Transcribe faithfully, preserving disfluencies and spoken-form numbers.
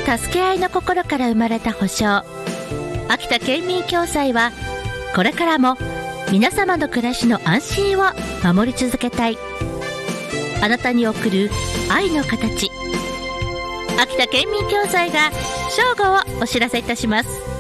助け合いの心から生まれた保証。秋田県民共済はこれからも皆様の暮らしの安心を守り続けたい。あなたに送る愛の形。秋田県民共済が正午をお知らせいたします。